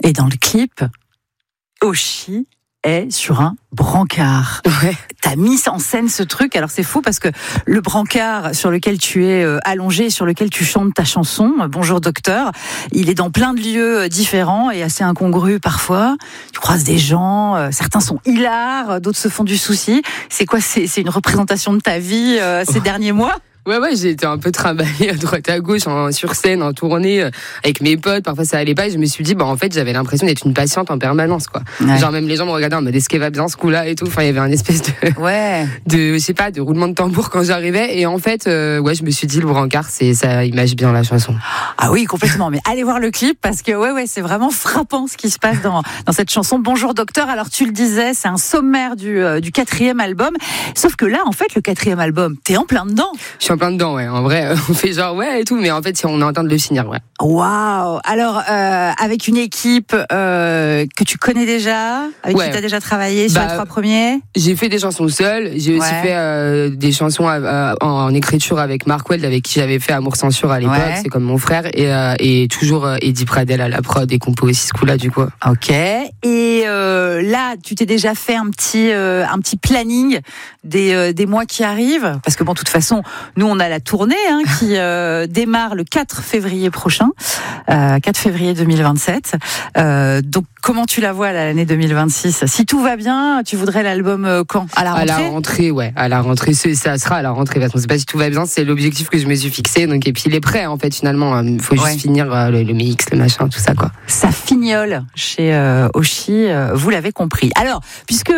Et dans le clip, Oshi est sur un brancard. Ouais. T'as mis en scène ce truc. Alors c'est fou parce que le brancard sur lequel tu es allongé, sur lequel tu chantes ta chanson, Bonjour Docteur, il est dans plein de lieux différents et assez incongru parfois. Tu croises des gens, certains sont hilars, d'autres se font du souci. C'est quoi? C'est une représentation de ta vie ces derniers mois? Ouais, j'ai été un peu trimballée à droite à gauche, sur scène, en tournée, avec mes potes. Parfois, ça allait pas. Et je me suis dit, en fait, j'avais l'impression d'être une patiente en permanence, quoi. Ouais. Genre, même les gens me regardaient en mode, est-ce qu'elle va bien ce coup-là et tout. Enfin, il y avait un espèce de, je sais pas, de roulement de tambour quand j'arrivais. Et en fait, je me suis dit, le brancard, ça image bien la chanson. Ah oui, complètement. Mais allez voir le clip parce que, c'est vraiment frappant ce qui se passe dans cette chanson. Bonjour Docteur. Alors, tu le disais, c'est un sommaire du 4e album. Sauf que là, en fait, le 4e album, t'es en plein dedans. Je suis en plein dedans, ouais. En vrai, on fait genre et tout, mais en fait, on est en train de le finir, ouais. Waouh. Alors, avec une équipe que tu connais déjà, avec qui tu as déjà travaillé sur les 3 premiers. J'ai fait des chansons seule. J'ai aussi fait des chansons en écriture avec Mark Weld, avec qui j'avais fait Amour Censure à l'époque. C'est comme mon frère. Et toujours Eddie Pradel à la prod et compo aussi ce coup-là, du coup. Ok. Et là, tu t'es déjà fait un petit planning des mois qui arrivent, parce que de toute façon, nous on a la tournée qui démarre le 4 février prochain, 4 février 2027. Donc comment tu la vois l'année 2026? Si tout va bien, tu voudrais l'album quand? À la rentrée? À la rentrée, ouais. À la rentrée, ça sera à la rentrée. Parce qu'on sait pas si tout va bien, c'est l'objectif que je me suis fixé. Donc et puis il est prêt en fait finalement. Il faut juste finir le mix, le machin, tout ça quoi. Ça fignole chez Oshi, vous l'avez compris. Alors puisque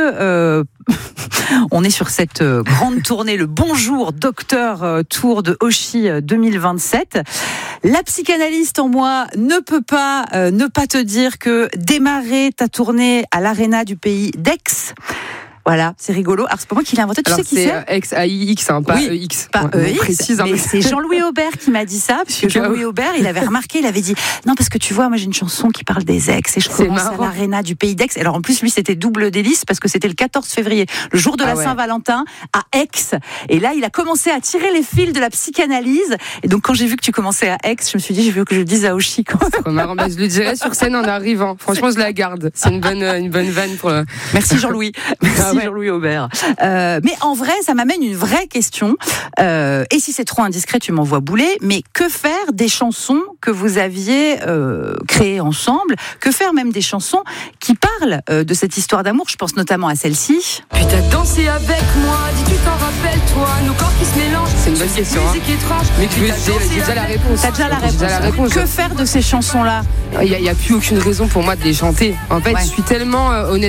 on est sur cette grande tournée, le Bonjour Docteur Tour de Oshi 2027. La psychanalyste en moi ne peut pas ne pas te dire que démarrer ta tournée à l'Arena du pays d'Aix, voilà, c'est rigolo. Alors c'est pas moi qui l'ai inventé, tu sais qui c'est? X-A-I-X, pas EX. Pas EX, précise, mais c'est Jean-Louis Aubert qui m'a dit ça, parce que Jean-Louis Aubert, il avait remarqué, il avait dit non parce que tu vois, moi j'ai une chanson qui parle des ex et je commence à l'Arena du pays d'Aix. Alors en plus lui c'était double délice parce que c'était le 14 février, le jour de la Saint-Valentin à Aix. Et là il a commencé à tirer les fils de la psychanalyse. Et donc quand j'ai vu que tu commençais à Aix, je me suis dit je veux que je le dise à Oshi. C'est marrant, je le dirai sur scène en arrivant. Franchement je la garde. C'est une bonne vanne pour. Merci Jean-Louis. Merci Jean-Louis Aubert. Mais en vrai, ça m'amène une vraie question. Et si c'est trop indiscret, tu m'envoies bouler. Mais que faire des chansons que vous aviez créées ensemble? Que faire même des chansons qui parlent de cette histoire d'amour? Je pense notamment à celle-ci. Puis t'as dansé avec moi, dis tu t'en rappelles toi, nos corps qui se mélangent. C'est une bonne question. Mais j'ai déjà la réponse. T'as déjà la réponse. Que faire de ces chansons-là? Il y a plus aucune raison pour moi de les chanter. En fait, je suis tellement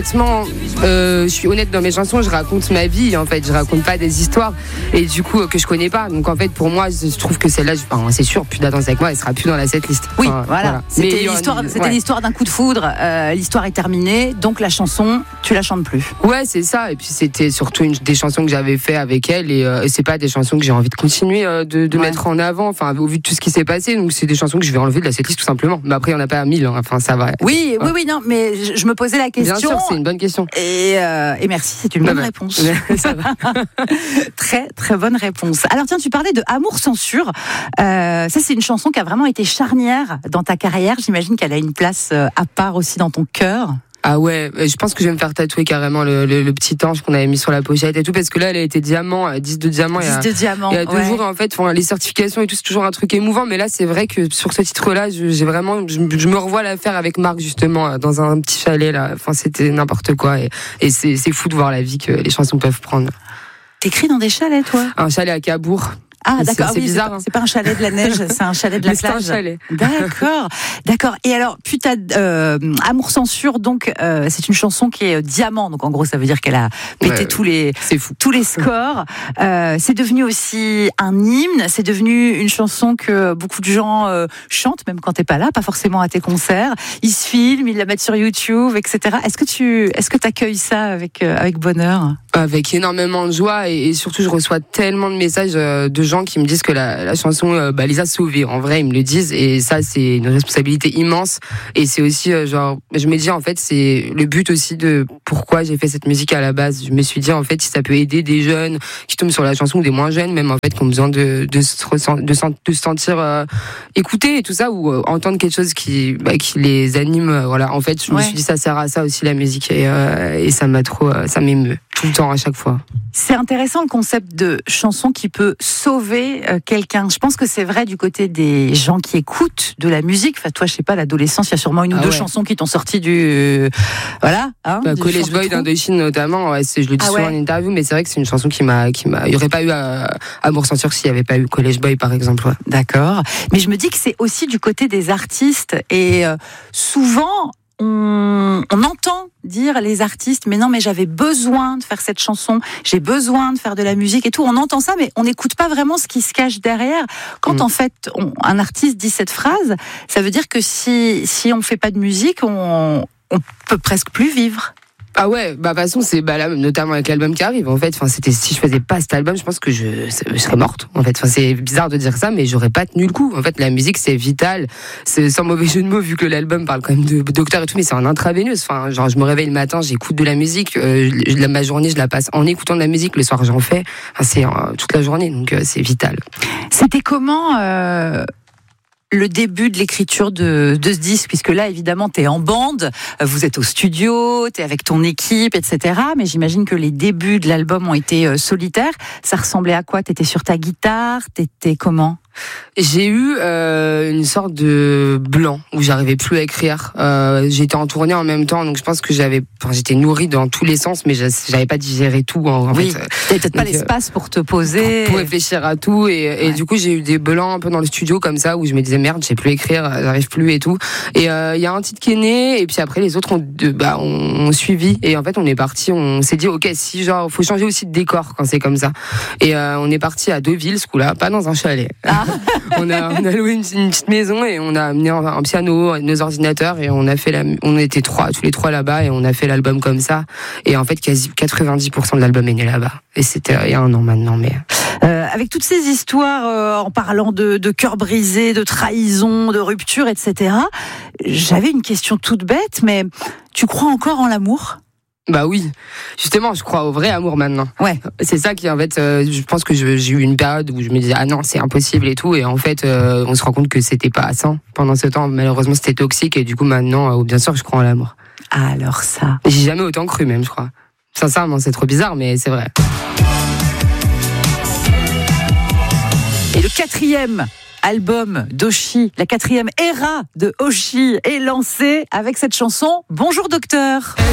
je suis honnête dans mes chansons. Je raconte ma vie. En fait, je raconte pas des histoires et du coup que je connais pas. Donc en fait, pour moi, je trouve que celle-là, c'est sûr, plus de danse avec moi, elle sera plus dans la setlist. Oui, voilà. C'était l'histoire d'un coup de foudre. L'histoire est terminée, donc la chanson, tu la chantes plus. Ouais, c'est ça. Et puis c'était surtout des chansons que j'avais fait avec elle et c'est pas des chansons que j'ai envie de continuer de mettre en avant. Enfin, au vu de tout ce qui s'est passé, donc c'est des chansons que je vais enlever de la setlist tout simplement. Mais après, il y en a pas 1000. Enfin, ça va. Oui, non, mais je me posais la question. Bien sûr, c'est une bonne question. Et merci, c'est une bonne réponse. Ça va. Très, très bonne réponse. Alors tiens, tu parlais de Amour Censure. Ça, c'est une chanson qui a vraiment été charnière dans ta carrière. J'imagine qu'elle a une place à part aussi dans ton cœur. Ah ouais, je pense que je vais me faire tatouer carrément le petit ange qu'on avait mis sur la pochette et tout, parce que là, elle a été diamant, 10 de diamant. 10 de diamant, il y a toujours, en fait, les certifications et tout, c'est toujours un truc émouvant, mais là, c'est vrai que sur ce titre-là, je me revois la faire avec Marc, justement, dans un petit chalet, là. Enfin, c'était n'importe quoi, et c'est fou de voir la vie que les chansons peuvent prendre. T'écris dans des chalets, toi? Un chalet à Cabourg. Ah d'accord, c'est bizarre. C'est pas un chalet de la neige, c'est un chalet de la plage. C'est un chalet. D'accord. Et alors, Amour Censure, donc c'est une chanson qui est diamant. Donc en gros, ça veut dire qu'elle a pété tous les scores. C'est devenu aussi un hymne. C'est devenu une chanson que beaucoup de gens chantent, même quand t'es pas là, pas forcément à tes concerts. Ils se filment, ils la mettent sur YouTube, etc. Est-ce que t'accueilles ça avec bonheur? Avec énormément de joie et surtout, je reçois tellement de messages de gens gens qui me disent que la chanson les a sauvés. En vrai, ils me le disent, et ça, c'est une responsabilité immense. Et c'est aussi je me dis en fait, c'est le but aussi de pourquoi j'ai fait cette musique à la base. Je me suis dit en fait, si ça peut aider des jeunes qui tombent sur la chanson, ou des moins jeunes même en fait, qui ont besoin de se sentir écoutés et tout ça, ou entendre quelque chose qui les anime. Voilà, en fait, je me suis dit ça sert à ça aussi, la musique, et ça m'a trop, ça m'émeut tout le temps à chaque fois. C'est intéressant le concept de chanson qui peut sauver quelqu'un. Je pense que c'est vrai du côté des gens qui écoutent de la musique. Enfin, toi, je sais pas, l'adolescence, il y a sûrement une ou deux chansons qui t'ont sorti du College Boy d'Indochine notamment. Ouais, je le dis souvent en interview, mais c'est vrai que c'est une chanson qui m'a. Il y aurait pas eu Amour Censure s'il y avait pas eu College Boy, par exemple. Ouais. D'accord. Mais je me dis que c'est aussi du côté des artistes, et souvent on entend dire les artistes, mais non, mais j'avais besoin de faire cette chanson, j'ai besoin de faire de la musique et tout. On entend ça, mais on n'écoute pas vraiment ce qui se cache derrière. Quand en fait un artiste dit cette phrase, ça veut dire que si on fait pas de musique, on peut presque plus vivre. Ah ouais, de toute façon, c'est là, notamment avec l'album qui arrive. En fait, si je faisais pas cet album, je pense que je serais morte. En fait, c'est bizarre de dire ça, mais j'aurais pas tenu le coup. En fait, la musique, c'est vital. C'est sans mauvais jeu de mots, vu que l'album parle quand même de docteur et tout, mais c'est en intraveineuse. Enfin, genre, je me réveille le matin, j'écoute de la musique. Ma journée, je la passe en écoutant de la musique. Le soir, j'en fais. Enfin, c'est toute la journée, donc c'est vital. C'était comment le début de l'écriture de ce disque, puisque là, évidemment, t'es en bande, vous êtes au studio, t'es avec ton équipe, etc. Mais j'imagine que les débuts de l'album ont été solitaires. Ça ressemblait à quoi ? T'étais sur ta guitare ? T'étais comment ? J'ai eu une sorte de blanc où j'arrivais plus à écrire. J'étais en tournée en même temps, donc je pense que j'étais nourrie dans tous les sens, mais j'avais pas digéré tout. En fait, t'avais peut-être pas l'espace pour te poser, pour réfléchir à tout, et du coup j'ai eu des blancs un peu dans le studio comme ça où je me disais merde, je sais plus écrire, j'arrive plus et tout. Et il y a un titre qui est né, et puis après les autres ont suivi, et en fait on est parti, on s'est dit ok, si genre faut changer aussi de décor quand c'est comme ça, et on est parti à Deauville ce coup-là, pas dans un chalet. On a loué une petite maison, et on a amené un piano, nos ordinateurs, et on était tous les trois là-bas, et on a fait l'album comme ça. Et en fait, quasi 90% de l'album est né là-bas. Et c'était il y a un an maintenant, mais. Avec toutes ces histoires, en parlant de cœur brisé, de trahison, de rupture, etc. J'avais une question toute bête, mais tu crois encore en l'amour ? Bah oui, justement, je crois au vrai amour maintenant. Ouais. C'est ça qui, en fait, je pense que j'ai eu une période où je me disais ah non, c'est impossible et tout, et en fait, on se rend compte que c'était pas sain pendant ce temps. Malheureusement, c'était toxique, et du coup maintenant, bien sûr, je crois en l'amour. Alors ça. J'ai jamais autant cru, même, je crois. Sincèrement, c'est trop bizarre, mais c'est vrai. Et le 4e album d'Oshi, la 4e era de Oshi est lancée avec cette chanson Bonjour Docteur.